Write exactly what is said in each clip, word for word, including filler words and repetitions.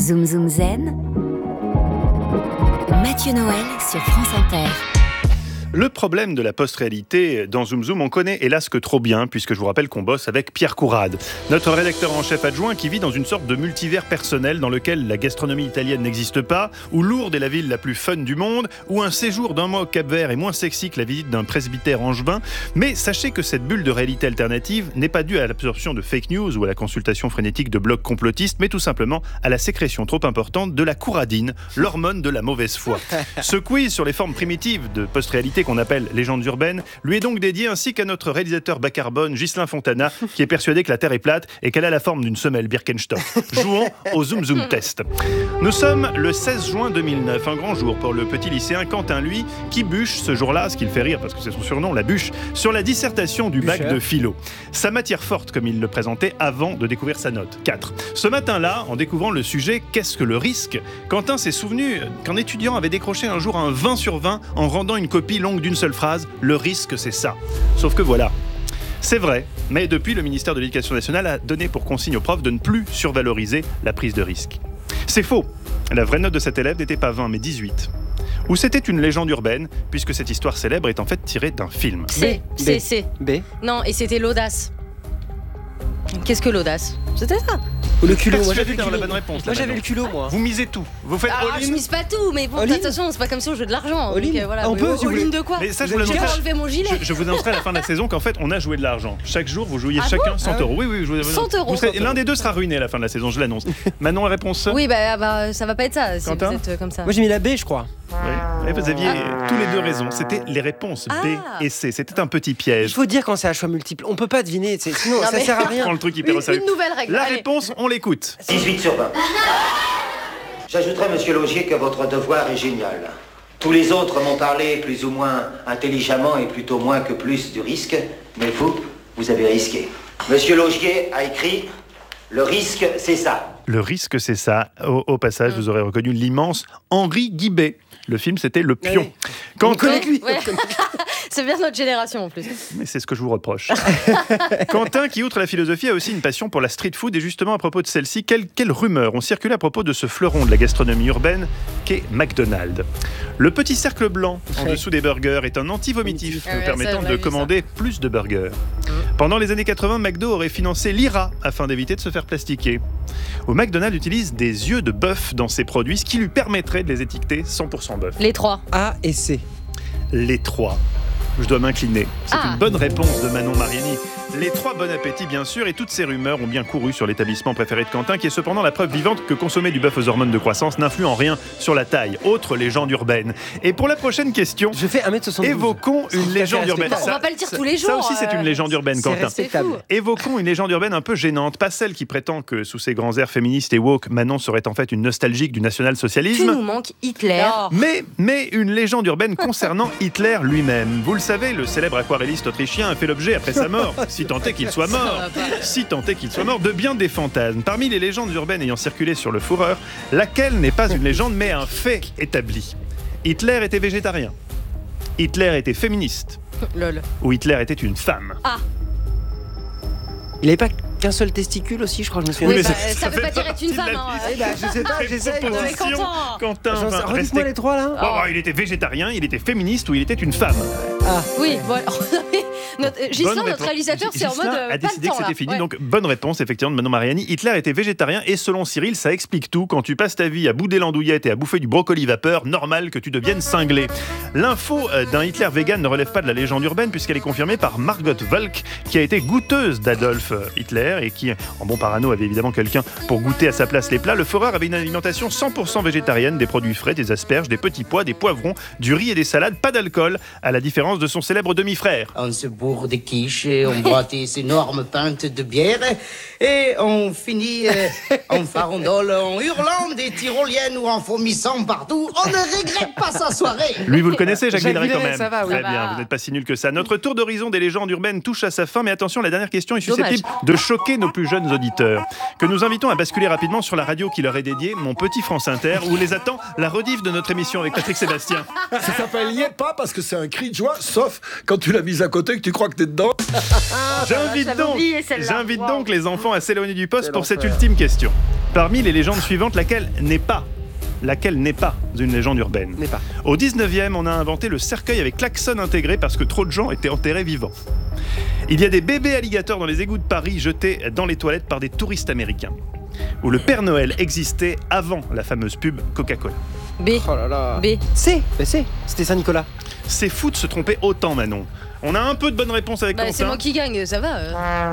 Zoom Zoom Zen, Mathieu Noël sur France Inter. Le problème de la post-réalité dans Zoom Zoom, on connaît hélas que trop bien, puisque je vous rappelle qu'on bosse avec Pierre Courade, notre rédacteur en chef adjoint qui vit dans une sorte de multivers personnel dans lequel la gastronomie italienne n'existe pas, où Lourdes est la ville la plus fun du monde, où un séjour d'un mois au Cap-Vert est moins sexy que la visite d'un presbytère angevin. Mais sachez que cette bulle de réalité alternative n'est pas due à l'absorption de fake news ou à la consultation frénétique de blogs complotistes, mais tout simplement à la sécrétion trop importante de la couradine, l'hormone de la mauvaise foi. Ce quiz sur les formes primitives de post-réalité qu'on appelle légendes urbaines, lui est donc dédié, ainsi qu'à notre réalisateur bas carbone, Ghislain Fontana, qui est persuadé que la Terre est plate et qu'elle a la forme d'une semelle Birkenstock. Jouons au Zoom Zoom Test. Nous sommes le seize juin deux mille neuf, un grand jour pour le petit lycéen Quentin, lui, qui bûche ce jour-là, ce qui le fait rire parce que c'est son surnom, la bûche, sur la dissertation du bac de philo. Sa matière forte, comme il le présentait avant de découvrir sa note, quatre. Ce matin-là, en découvrant le sujet « Qu'est-ce que le risque ?», Quentin s'est souvenu qu'un étudiant avait décroché un jour un vingt sur vingt en rendant une copie longue d'une seule phrase, le risque c'est ça. Sauf que voilà, c'est vrai, mais depuis le ministère de l'Éducation nationale a donné pour consigne aux profs de ne plus survaloriser la prise de risque. C'est faux, la vraie note de cet élève n'était pas vingt mais dix-huit. Ou c'était une légende urbaine, puisque cette histoire célèbre est en fait tirée d'un film. C, C, C. B. Non, et c'était l'audace. Qu'est-ce que l'audace ? C'était ça. Ou le culot, moi j'avais j'avais la bonne réponse. Moi j'avais le culot, moi. Vous misez tout. Vous faites Alors, all-in. je mise pas tout, mais bon, All-in attention, c'est pas comme si on jouait de l'argent. All-in. Donc, euh, voilà. On Mais peut, all- si vous all-in voulez. de quoi ? Mais ça, je Je vous vais l'annoncerai. enlever mon gilet. Je, je vous annoncerai à la fin de la saison qu'en fait, on a joué de l'argent. Chaque jour, vous jouiez Ah chacun bon cent euros. Oui, oui, je vous cent euros. vous serez- L'un des deux sera ruiné à la fin de la saison, je l'annonce. Manon, réponse. Oui, bah, bah ça va pas être ça si Quentin vous êtes euh, comme ça. Moi j'ai mis la B, je crois. Oui. Et vous aviez tous les deux raison. C'était les réponses B Ah. et C. C'était un petit Il piège. faut dire quand c'est à choix multiple. On peut pas deviner, c'est- sinon Non, ça mais- sert à Prends rien. le truc hyper au Une, sérieux. une nouvelle règle. La Allez. réponse, on l'écoute. dix-huit sur vingt. J'ajouterai, monsieur Laugier, que votre devoir est génial. Tous les autres m'ont parlé plus ou moins intelligemment et plutôt moins que plus du risque, mais vous, vous avez risqué. Monsieur Laugier a écrit « Le risque, c'est ça ». Le risque, c'est ça. Au, au passage, vous aurez reconnu l'immense Henri Guibet. Le film, c'était Le Pion. Ouais. Quand On connaît lui. Ouais. C'est bien notre génération en plus. Mais c'est ce que je vous reproche. Quentin, qui outre la philosophie, a aussi une passion pour la street food. Et justement, à propos de celle-ci, quelles quelle rumeurs ont circulé à propos de ce fleuron de la gastronomie urbaine qu'est McDonald's. Le petit cercle blanc en Ouais. dessous des burgers est un anti-vomitif Ah ouais, permettant ça, on l'a de vu, commander plus de burgers. Pendant les années quatre-vingts, McDo aurait financé l'I R A afin d'éviter de se faire plastiquer. Au McDonald's utilise des yeux de bœuf dans ses produits, ce qui lui permettrait de les étiqueter cent pour cent bœuf. Les trois. A et C. Les trois. Je dois m'incliner. C'est Ah. une bonne réponse de Manon Mariani. Les trois, bon appétit bien sûr, et toutes ces rumeurs ont bien couru sur l'établissement préféré de Quentin, qui est cependant la preuve vivante que consommer du bœuf aux hormones de croissance n'influe en rien sur la taille. Autre légende urbaine. Et pour la prochaine question, Je fais un mectre soixante-douze. évoquons une C'est légende tout à fait urbaine. Bon, on va pas le dire tous les jours. Ça aussi, c'est euh, une légende urbaine, C'est Quentin. respectable. fou. Évoquons une légende urbaine un peu gênante, pas celle qui prétend que sous ses grands airs féministes et woke, Manon serait en fait une nostalgique du Tu national-socialisme. nous manques Hitler. Mais, mais une légende urbaine concernant Hitler lui-même. Vous le savez, le célèbre aquarelliste autrichien a fait l'objet, après sa mort, si tant est qu'il soit mort, si tant est qu'il soit mort, de bien des fantasmes. Parmi les légendes urbaines ayant circulé sur le Führer, laquelle n'est pas une légende mais un fait établi. Hitler était végétarien. Hitler était féministe. Lol. Ou Hitler était une femme. Il avait pas qu'un seul testicule aussi, je crois, je me souviens. Oui, mais bah, ça- ça ça veut fait pas dire être partie une de la femme. hein. Eh ben, je sais pas, j'essaye. Proposition. Non, mais Quentin. Quentin, J'en sais- va Redites-moi rester- les trois là. Bon, bon, il était végétarien, il était féministe ou il était une femme. Ah, Oui, voilà. Notre, euh, Ghislain, Bonne notre réponse. réalisateur, c'est en Ghislain mode. euh, a pas décidé le temps, que c'était là. fini, Ouais. donc bonne réponse effectivement de Manon Mariani. Hitler était végétarien et selon Cyril, ça explique tout. Quand tu passes ta vie à bouder l'andouillette et à bouffer du brocoli vapeur, normal que tu deviennes cinglé. L'info euh, d'un Hitler vegan ne relève pas de la légende urbaine puisqu'elle est confirmée par Margot Volk, qui a été goûteuse d'Adolf Hitler et qui, en bon parano, avait évidemment quelqu'un pour goûter à sa place les plats. Le Führer avait une alimentation cent pour cent végétarienne, des produits frais, des asperges, des petits pois, des poivrons, du riz et des salades, pas d'alcool, à la différence de son célèbre demi-frère. On se bourre des quiches, et on boit des énormes pintes de bière et on finit euh, en farandole, en hurlant des tyroliennes ou en vomissant partout. On ne regrette pas sa soirée. Lui, vous le connaissez, Jacques Jacques Villeray, quand Villeray, même. ça va, oui. Très Ça bien, va. vous n'êtes pas si nul que ça. Notre tour d'horizon des légendes urbaines touche à sa fin, mais attention, la dernière question est Dommage. susceptible de choquer nos plus jeunes auditeurs, que nous invitons à basculer rapidement sur la radio qui leur est dédiée, Mon Petit France Inter, où les attend la rediff de notre émission avec Patrick Sébastien. Ça s'appelle Y est pas parce que c'est un cri de joie, sauf quand tu l'as mise à côté et que tu crois que t'es dedans. J'invite j'avais donc, oublié celle-là. j'invite Wow. donc les enfants à s'éloigner du poste Quel pour cette enfer. ultime question. Parmi les légendes suivantes, laquelle n'est pas Laquelle n'est pas une légende urbaine. N'est pas. Au dix-neuvième, on a inventé le cercueil avec klaxon intégré parce que trop de gens étaient enterrés vivants. Il y a des bébés alligators dans les égouts de Paris jetés dans les toilettes par des touristes américains. Où le Père Noël existait avant la fameuse pub Coca-Cola. B. Oh là là. B. C. Bah, C. C'était Saint-Nicolas. C'est fou de se tromper autant, Manon. On a un peu de bonnes réponses avec Bah, c'est Quentin. moi qui gagne, ça va.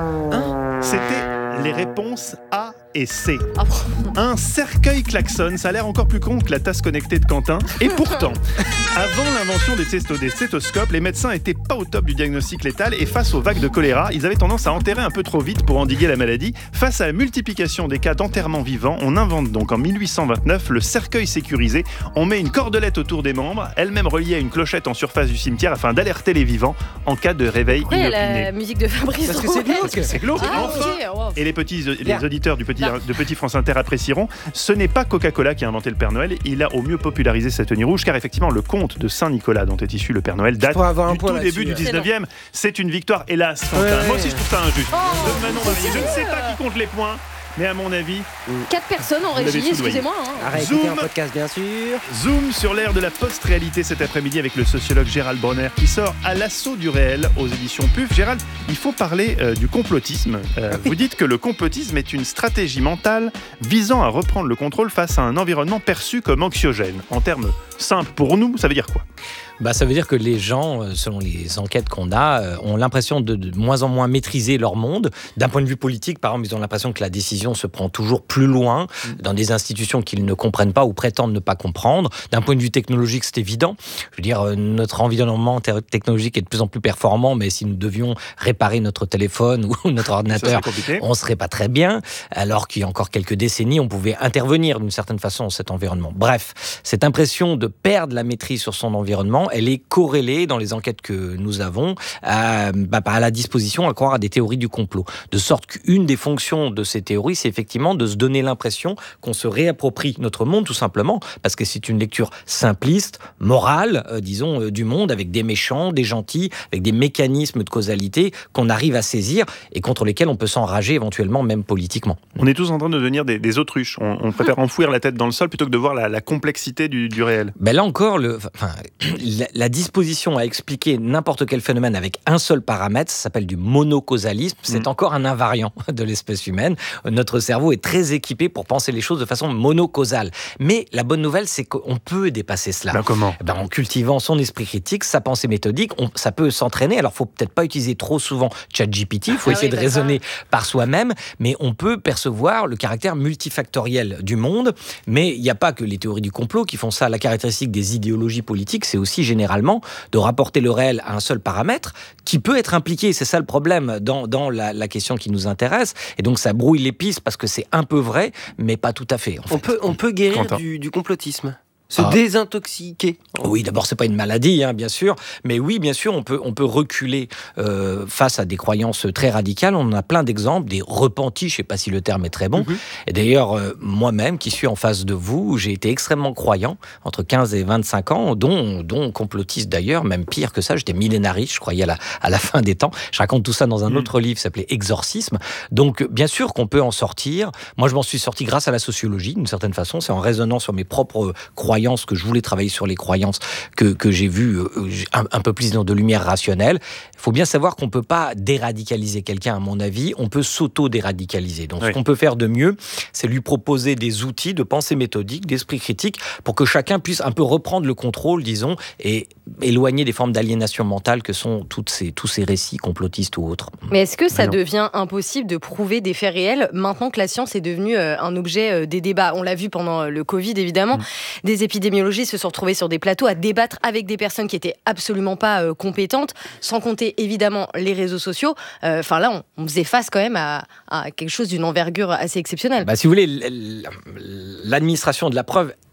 euh. C'était les réponses A et C. Ah, Un cercueil klaxon, ça a l'air encore plus con que la tasse connectée de Quentin. Et pourtant, avant l'invention des, stéto- des stéthoscopes, les médecins n'étaient pas au top du diagnostic létal et face aux vagues de choléra, ils avaient tendance à enterrer un peu trop vite pour endiguer la maladie. Face à la multiplication des cas d'enterrement vivant, on invente donc en mille huit cent vingt-neuf le cercueil sécurisé. On met une cordelette autour des membres, elle-même reliée à une clochette en surface du cimetière afin d'alerter les vivants en cas de réveil Après, il y a inopiné. la musique de Fabrice. Parce que c'est Drouet. glauque. C'est glauque. Ah, Enfin, ok, wow. et les petits les Bien. auditeurs du petit, Bien. de Petit France Inter apprécieront, ce n'est pas Coca-Cola qui a inventé le Père Noël, il a au mieux popularisé sa tenue rouge, car effectivement le conte de Saint-Nicolas dont est issu le Père Noël date pourrais avoir un du point tout là-dessus, début du ouais. dix-neuvième. C'est une victoire, hélas. Quentin. Ouais. Moi aussi je trouve ça injuste. Oh, De Manon c'est Marie. Je ne sais sérieux. pas qui compte les points, mais à mon avis, Quatre personnes en Vous l'avez régie, soudoyé. excusez-moi. hein. Arrête, Zoom. écoutez un podcast, bien sûr. zoom sur l'ère de la post-réalité cet après-midi avec le sociologue Gérald Bronner qui sort à l'assaut du réel aux éditions P U F. Gérald, il faut parler euh, du complotisme. Euh, vous dites que le complotisme est une stratégie mentale visant à reprendre le contrôle face à un environnement perçu comme anxiogène. En termes simples pour nous, ça veut dire quoi ? Bah, ça veut dire que les gens, euh, selon les enquêtes qu'on a, euh, ont l'impression de, de moins en moins maîtriser leur monde. D'un point de vue politique, par exemple, ils ont l'impression que la décision se prend toujours plus loin dans des institutions qu'ils ne comprennent pas ou prétendent ne pas comprendre. D'un point de vue technologique, c'est évident. Je veux dire, euh, notre environnement te- technologique est de plus en plus performant, mais si nous devions réparer notre téléphone ou notre Ça, ordinateur, c'est compliqué. on serait pas très bien, alors qu'il y a encore quelques décennies, on pouvait intervenir d'une certaine façon dans cet environnement. Bref, cette impression de perdre la maîtrise sur son environnement, elle est corrélée dans les enquêtes que nous avons à, bah, à la disposition à croire à des théories du complot. De sorte qu'une des fonctions de ces théories, c'est effectivement de se donner l'impression qu'on se réapproprie notre monde, tout simplement, parce que c'est une lecture simpliste, morale, euh, disons, euh, du monde, avec des méchants, des gentils, avec des mécanismes de causalité qu'on arrive à saisir et contre lesquels on peut s'enrager éventuellement, même politiquement. On est tous en train de devenir des, des autruches. On, on préfère enfouir la tête dans le sol plutôt que de voir la, la complexité du, du réel. Ben là encore, le, enfin, la, la disposition à expliquer n'importe quel phénomène avec un seul paramètre, ça s'appelle du monocausalisme. C'est Mm. encore un invariant de l'espèce humaine. Notre cerveau est très équipé pour penser les choses de façon monocausale. Mais la bonne nouvelle, c'est qu'on peut dépasser cela. Ben, comment ? Eh ben, en cultivant son esprit critique, sa pensée méthodique, on- ça peut s'entraîner. Alors, faut peut-être pas utiliser trop souvent ChatGPT, il faut Ah essayer oui, de bah raisonner par soi-même, mais on peut percevoir le caractère multifactoriel du monde. Mais il n'y a pas que les théories du complot qui font ça. La caractéristique des idéologies politiques, c'est aussi généralement de rapporter le réel à un seul paramètre qui peut être impliqué. C'est ça le problème dans, dans la, la question qui nous intéresse. Et donc, ça brouille les pistes parce que c'est un peu vrai, mais pas tout à fait. En fait. On peut, on peut guérir Quentin. du, du complotisme. Se Ah. désintoxiquer. Oui, d'abord, c'est pas une maladie, hein, bien sûr, mais oui, bien sûr, on peut, on peut reculer euh, face à des croyances très radicales. On en a plein d'exemples, des repentis, je sais pas si le terme est très bon. Mhm. Et d'ailleurs, euh, moi-même, qui suis en face de vous, j'ai été extrêmement croyant entre quinze et vingt-cinq ans, dont, dont complotiste d'ailleurs, même pire que ça, j'étais millénariste, je croyais à la, à la fin des temps. Je raconte tout ça dans un Mhm. autre livre qui s'appelait Exorcisme. Donc, bien sûr qu'on peut en sortir. Moi, je m'en suis sorti grâce à la sociologie, d'une certaine façon. C'est en raisonnant sur mes propres croyances que je voulais travailler sur les croyances que, que j'ai vu euh, un, un peu plus dans de lumière rationnelle. Il faut bien savoir qu'on ne peut pas déradicaliser quelqu'un, à mon avis. On peut s'auto-déradicaliser. Donc, Oui. ce qu'on peut faire de mieux, c'est lui proposer des outils de pensée méthodique, d'esprit critique, pour que chacun puisse un peu reprendre le contrôle, disons, et éloigner des formes d'aliénation mentale que sont toutes ces, tous ces récits complotistes ou autres. Mais est-ce que ça Non. devient impossible de prouver des faits réels maintenant que la science est devenue euh, un objet euh, des débats ? On l'a vu pendant euh, le Covid, évidemment. Mm. Des épidémiologistes se sont retrouvés sur des plateaux à débattre avec des personnes qui étaient absolument pas euh, compétentes, sans compter évidemment les réseaux sociaux. Enfin là, on, on faisait face quand même à, à quelque chose d'une envergure assez exceptionnelle. Bah, si vous voulez, l- l- l'administration de la preuve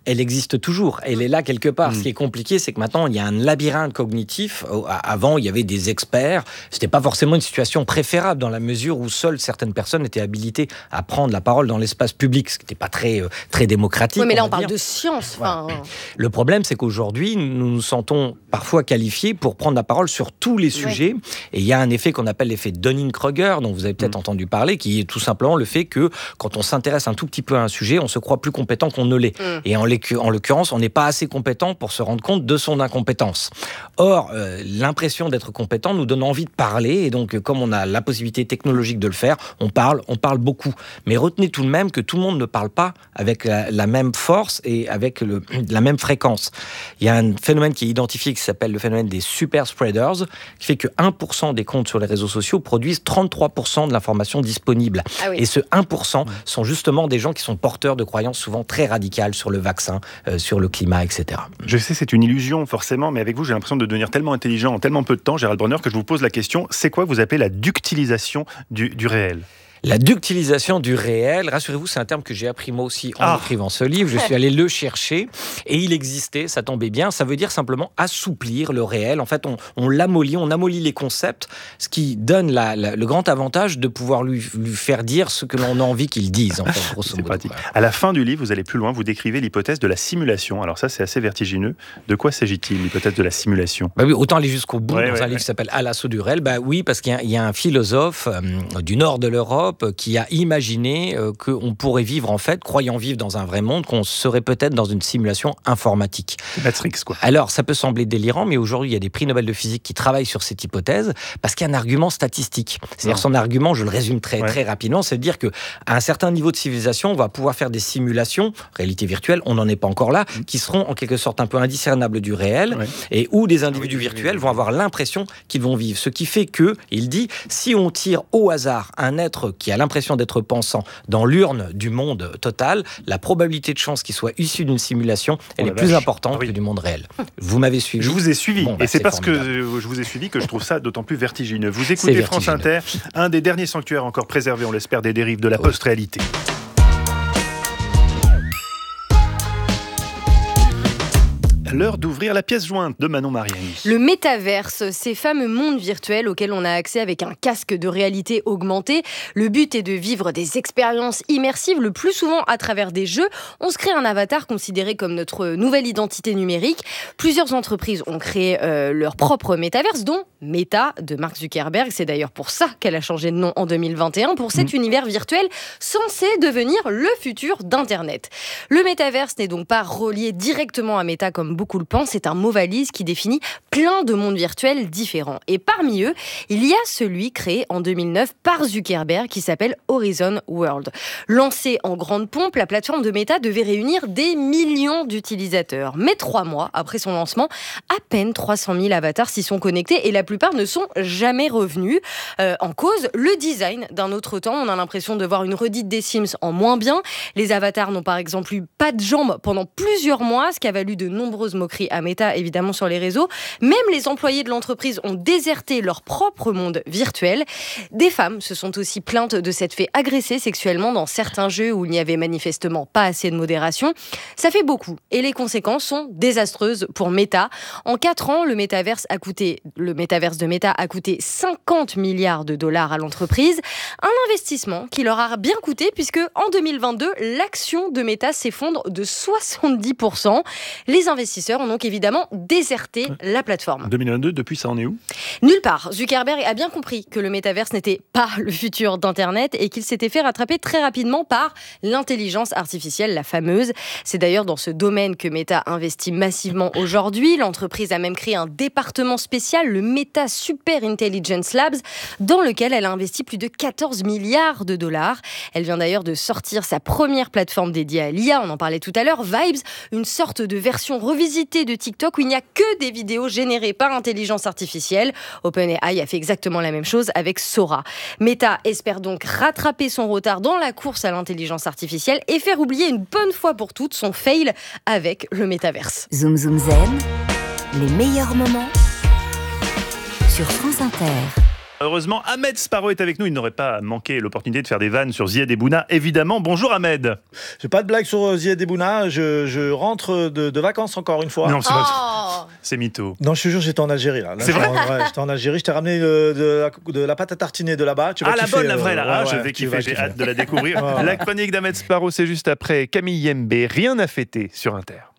elle existe toujours. Elle est là quelque part. Mmh. Ce qui est compliqué, c'est que maintenant, il y a un labyrinthe cognitif. Avant, il y avait des experts. C'était pas forcément une situation préférable dans la mesure où seules certaines personnes étaient habilitées à prendre la parole dans l'espace public, ce qui n'était pas très, euh, très démocratique. Oui, mais là, on, on parle dire. de science. Enfin... Le problème, c'est qu'aujourd'hui, nous nous sentons parfois qualifiés pour prendre la parole sur tous les sujets. Ouais. Et il y a un effet qu'on appelle l'effet Dunning-Kruger, dont vous avez peut-être mmh. entendu parler, qui est tout simplement le fait que quand on s'intéresse un tout petit peu à un sujet, on se croit plus compétent qu'on ne l'est. Mmh. Et en, en l'occurrence, on n'est pas assez compétent pour se rendre compte de son incompétence. Or, euh, l'impression d'être compétent nous donne envie de parler. Et donc, comme on a la possibilité technologique de le faire, on parle, on parle beaucoup. Mais retenez tout de même que tout le monde ne parle pas avec la, la même force et avec le, la même fréquence. Il y a un phénomène qui est identifié qui s'appelle le phénomène des super spreaders, qui fait que un pour cent des comptes sur les réseaux sociaux produisent trente-trois pour cent de l'information disponible. Ah oui. Et ce un pour cent sont justement des gens qui sont porteurs de croyances souvent très radicales sur le vaccin, euh, sur le climat, et cetera. Je sais, c'est une illusion forcément, mais avec vous, j'ai l'impression de devenir tellement intelligent en tellement peu de temps, Gérald Bronner, que je vous pose la question, c'est quoi vous appelez la ductilisation du, du réel ? La ductilisation du réel, rassurez-vous, c'est un terme que j'ai appris moi aussi en ah. écrivant ce livre. Je suis allé le chercher et il existait, ça tombait bien. Ça veut dire simplement assouplir le réel. En fait, on, on l'amollit, on amollit les concepts, ce qui donne la, la, le grand avantage de pouvoir lui, lui faire dire ce que l'on a envie qu'il dise. En fait, grosso c'est modo. pratique. À la fin du livre, vous allez plus loin, vous décrivez l'hypothèse de la simulation. Alors ça, c'est assez vertigineux. De quoi s'agit-il, l'hypothèse de la simulation ? Bah oui, autant aller jusqu'au bout ouais, dans ouais, un ouais. livre qui s'appelle À l'assaut du réel. Bah oui, parce qu'il y a, il y a un philosophe euh, du nord de l'Europe qui a imaginé euh, qu'on pourrait vivre, en fait, croyant vivre dans un vrai monde, qu'on serait peut-être dans une simulation informatique. Matrix, quoi. Alors, ça peut sembler délirant, mais aujourd'hui, il y a des prix Nobel de physique qui travaillent sur cette hypothèse parce qu'il y a un argument statistique. C'est-à-dire, son argument, je le résume très, ouais. très rapidement, c'est de dire qu'à un certain niveau de civilisation, on va pouvoir faire des simulations, réalité virtuelle, on n'en est pas encore là, mmh. qui seront en quelque sorte un peu indiscernables du réel, ouais. et où des individus oui, virtuels oui, oui. vont avoir l'impression qu'ils vont vivre. Ce qui fait que, il dit, si on tire au hasard un être qui a l'impression d'être pensant dans l'urne du monde total, la probabilité de chance qu'il soit issu d'une simulation, elle oh est plus vache. importante ah oui. que du monde réel. Vous m'avez suivi ? Je vous ai suivi. Bon, bah, et c'est, c'est parce formidable. que je vous ai suivi que je trouve ça d'autant plus vertigineux. Vous écoutez France Inter, un des derniers sanctuaires encore préservés, on l'espère, des dérives de la post-réalité. L'heure d'ouvrir la pièce jointe de Manon Mariani. Le métaverse, ces fameux mondes virtuels auxquels on a accès avec un casque de réalité augmentée. Le but est de vivre des expériences immersives, le plus souvent à travers des jeux. On se crée un avatar considéré comme notre nouvelle identité numérique. Plusieurs entreprises ont créé euh, leur propre métaverse, dont Meta de Mark Zuckerberg. C'est d'ailleurs pour ça qu'elle a changé de nom en deux mille vingt et un, pour cet mmh. univers virtuel censé devenir le futur d'Internet. Le métaverse n'est donc pas relié directement à Meta comme beaucoup le pensent, c'est un mot valise qui définit plein de mondes virtuels différents. Et parmi eux, il y a celui créé en deux mille neuf par Zuckerberg qui s'appelle Horizon World. Lancée en grande pompe, la plateforme de Meta devait réunir des millions d'utilisateurs. Mais trois mois après son lancement, à peine trois cent mille avatars s'y sont connectés et la plupart ne sont jamais revenus. Euh, en cause, le design d'un autre temps. On a l'impression de voir une redite des Sims en moins bien. Les avatars n'ont par exemple eu pas de jambes pendant plusieurs mois, ce qui a valu de nombreuses moqueries à Meta, évidemment, sur les réseaux. Même les employés de l'entreprise ont déserté leur propre monde virtuel. Des femmes se sont aussi plaintes de s'être fait agresser sexuellement dans certains jeux où il n'y avait manifestement pas assez de modération. Ça fait beaucoup et les conséquences sont désastreuses pour Meta. En quatre ans, le métaverse a coûté, le métaverse de Meta a coûté cinquante milliards de dollars à l'entreprise. Un investissement qui leur a bien coûté puisque en deux mille vingt-deux, l'action de Meta s'effondre de soixante-dix pour cent. Les investisseurs ont donc évidemment déserté ouais. la plateforme. deux mille vingt-deux, depuis ça en est où ? Nulle part. Zuckerberg a bien compris que le métaverse n'était pas le futur d'Internet et qu'il s'était fait rattraper très rapidement par l'intelligence artificielle, la fameuse. C'est d'ailleurs dans ce domaine que Meta investit massivement aujourd'hui. L'entreprise a même créé un département spécial, le Meta Super Intelligence Labs, dans lequel elle a investi plus de quatorze milliards de dollars. Elle vient d'ailleurs de sortir sa première plateforme dédiée à l'I A, on en parlait tout à l'heure, Vibes, une sorte de version revisitée de TikTok où il n'y a que des vidéos générées par intelligence artificielle. OpenAI a fait exactement la même chose avec Sora. Meta espère donc rattraper son retard dans la course à l'intelligence artificielle et faire oublier une bonne fois pour toutes son fail avec le métaverse. Zoom Zoom Zen, les meilleurs moments sur France Inter. Heureusement, Ahmed Sparrow est avec nous. Il n'aurait pas manqué l'opportunité de faire des vannes sur Zied Ebouna, évidemment. Bonjour Ahmed. J'ai pas de blague sur Zied Ebouna. Je, je rentre de, de vacances encore une fois. Non, c'est, Oh. c'est mytho. Non, je te jure, j'étais en Algérie là. Là, C'est j'étais vrai en- ouais, j'étais en Algérie. Je t'ai ramené de, de, la, de la pâte à tartiner de là-bas. Tu vas Ah, la kiffer, bonne, la euh, vraie, là. Ah, ouais, je ouais, vais tu kiffer, vas j'ai kiffer. hâte de la découvrir. Ouais. La chronique d'Ahmed Sparrow, c'est juste après Camille Yembe. Rien à fêter sur Inter.